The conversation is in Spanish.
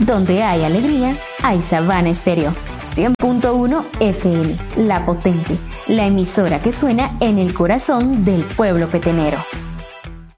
Donde hay alegría, hay Sabana Estéreo. 100.1 FM, La Potente, la emisora que suena en el corazón del pueblo petenero.